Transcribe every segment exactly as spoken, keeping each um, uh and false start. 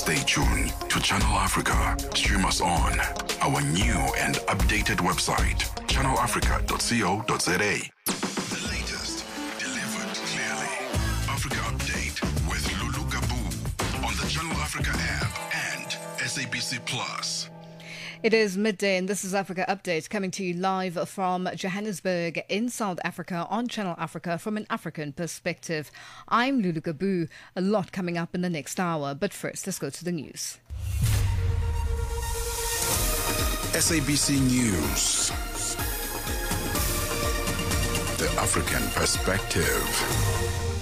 Stay tuned to Channel Africa. Stream us on our new and updated website, channel africa dot co dot za. The latest, delivered clearly. Africa Update with Lulu Gabu on the Channel Africa app and S A B C Plus. It is midday and this is Africa Update coming to you live from Johannesburg in South Africa on Channel Africa from an African perspective. I'm Lulu Gabu. A lot coming up in the next hour, but first let's go to the news. S A B C News. The African perspective.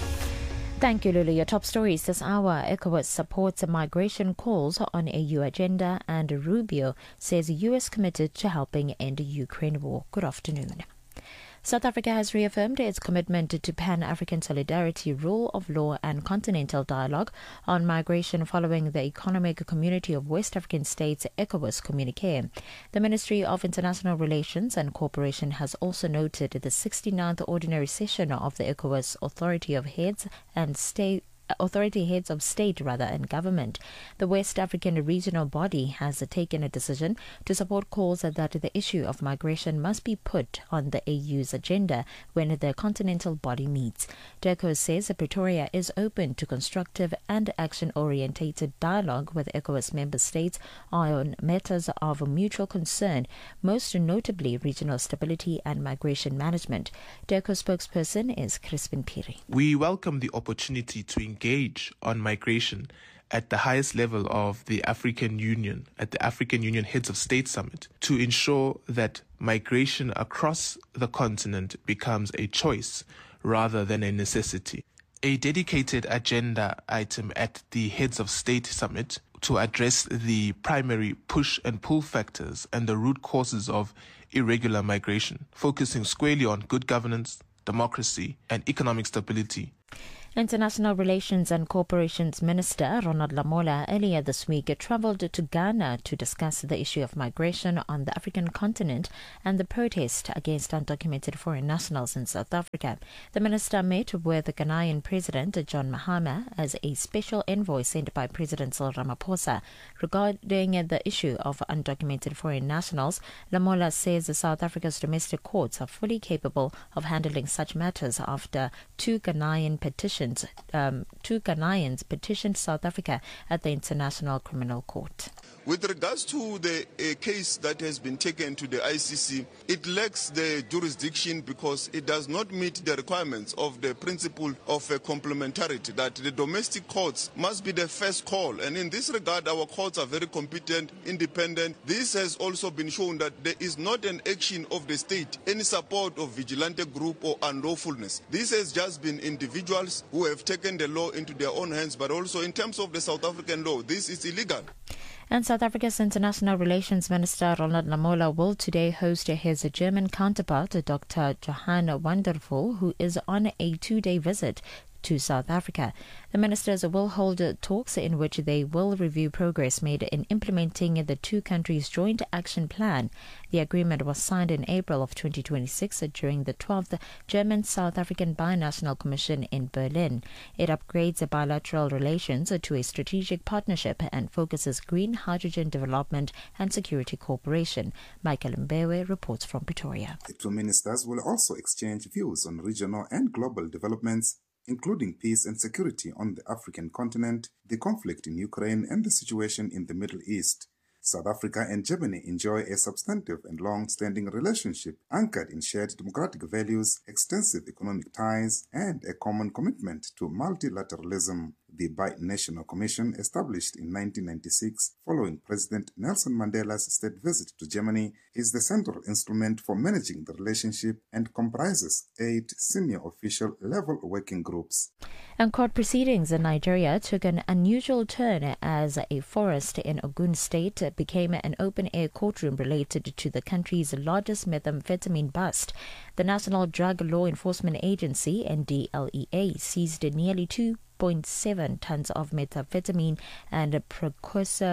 Thank you, Lulu. Your top stories this hour. ECOWAS supports migration calls on A U agenda, and Rubio says U S committed to helping end the Ukraine war. Good afternoon. South Africa has reaffirmed its commitment to Pan-African solidarity, rule of law and continental dialogue on migration following the Economic Community of West African States ECOWAS communique. The Ministry of International Relations and Cooperation has also noted the sixty-ninth ordinary session of the ECOWAS Authority of Heads and State Authority heads of state rather and government. The West African regional body has taken a decision to support calls that the issue of migration must be put on the A U's agenda when the continental body meets. DECO says Pretoria is open to constructive and action-orientated dialogue with ECOWAS member states on matters of mutual concern, most notably regional stability and migration management. DECO spokesperson is Crispin Piri. We welcome the opportunity to engage on migration at the highest level of the African Union, at the African Union Heads of State Summit, to ensure that migration across the continent becomes a choice rather than a necessity. A dedicated agenda item at the Heads of State Summit to address the primary push and pull factors and the root causes of irregular migration, focusing squarely on good governance, democracy, and economic stability. International Relations and Cooperations Minister Ronald Lamola earlier this week travelled to Ghana to discuss the issue of migration on the African continent and the protest against undocumented foreign nationals in South Africa. The minister met with the Ghanaian President John Mahama as a special envoy sent by President Cyril Ramaphosa. Regarding the issue of undocumented foreign nationals, Lamola says South Africa's domestic courts are fully capable of handling such matters after two Ghanaian petitions Um, two Ghanaians petitioned South Africa at the International Criminal Court. With regards to the uh, case that has been taken to the I C C, it lacks the jurisdiction because it does not meet the requirements of the principle of uh, complementarity, that the domestic courts must be the first call. And in this regard, our courts are very competent, independent. This has also been shown that there is not an action of the state, any support of vigilante group or unlawfulness. This has just been individuals who have taken the law into their own hands, but also in terms of the South African law, this is illegal. And South Africa's International Relations Minister Ronald Lamola will today host his German counterpart, Doctor Johann Wanderful, who is on a two-day visit to South Africa. The ministers will hold talks in which they will review progress made in implementing the two countries' joint action plan. The agreement was signed in April of twenty twenty-six during the twelfth German-South African Binational Commission in Berlin. It upgrades bilateral relations to a strategic partnership and focuses green hydrogen development and security cooperation. Michael Mbewe reports from Pretoria. The two ministers will also exchange views on regional and global developments, including peace and security on the African continent, the conflict in Ukraine, and the situation in the Middle East. South Africa and Germany enjoy a substantive and long-standing relationship anchored in shared democratic values, extensive economic ties, and a common commitment to multilateralism. The Binational Commission, established in nineteen ninety-six following President Nelson Mandela's state visit to Germany, is the central instrument for managing the relationship and comprises eight senior official level working groups. And court proceedings in Nigeria took an unusual turn as a forest in Ogun State became an open-air courtroom related to the country's largest methamphetamine bust. The National Drug Law Enforcement Agency, N D L E A, seized nearly two point seven tons of methamphetamine and precursor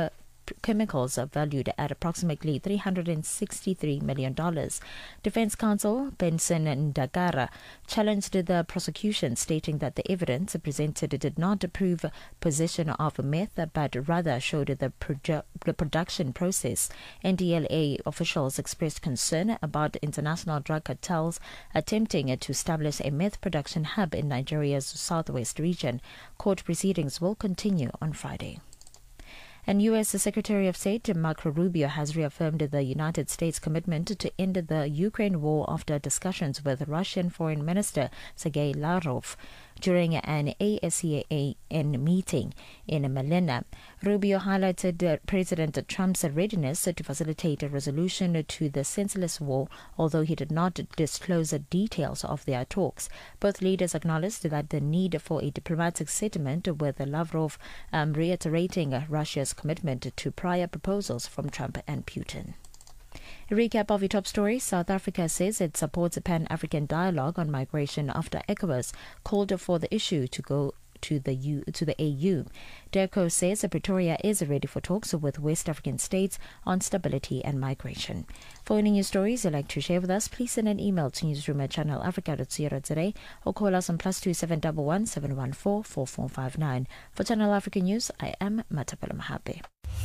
chemicals valued at approximately three hundred sixty-three million dollars. Defense counsel Benson Ndagara challenged the prosecution, stating that the evidence presented did not prove possession of meth, but rather showed the, produ- the production process. N D L A officials expressed concern about international drug cartels attempting to establish a meth production hub in Nigeria's southwest region. Court proceedings will continue on Friday. And U S Secretary of State Marco Rubio has reaffirmed the United States' commitment to end the Ukraine war after discussions with Russian Foreign Minister Sergei Lavrov during an ASEAN meeting in Manila. Rubio highlighted President Trump's readiness to facilitate a resolution to the senseless war, although he did not disclose the details of their talks. Both leaders acknowledged that the need for a diplomatic settlement, with Lavrov um, reiterating Russia's commitment to prior proposals from Trump and Putin. A recap of your top stories. South Africa says it supports a pan-African dialogue on migration after ECOWAS called for the issue to go to the U, to the A U. DIRCO says that Pretoria is ready for talks with West African states on stability and migration. For any news stories you'd like to share with us, please send an email to newsroom at channel africa dot co dot za or call us on plus two seven one one seven one four four four five nine. For Channel Africa News, I am Matapela Mahape.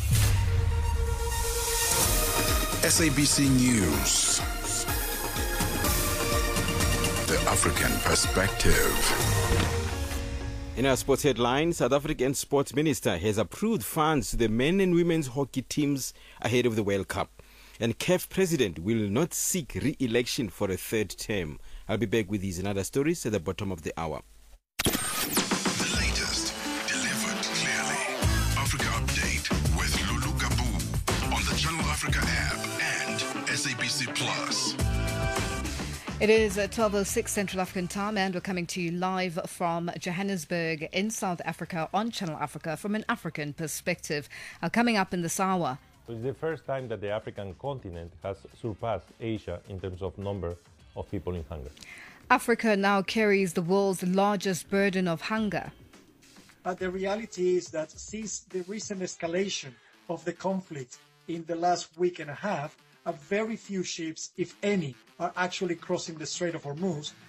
S A B C News. The African Perspective. In our sports headline, South African Sports Minister has approved funds to the men and women's hockey teams ahead of the World Cup. And C A F President will not seek re-election for a third term. I'll be back with these and other stories at the bottom of the hour. The latest, delivered clearly. Africa Update with Lulu Gabu on the Channel Africa app and S A B C Plus. It is twelve oh six Central African time, and we're coming to you live from Johannesburg in South Africa on Channel Africa from an African perspective. Uh, coming up in this hour. It's the first time that the African continent has surpassed Asia in terms of number of people in hunger. Africa now carries the world's largest burden of hunger. But the reality is that since the recent escalation of the conflict in the last week and a half, a very few ships, if any, are actually crossing the Strait of Hormuz,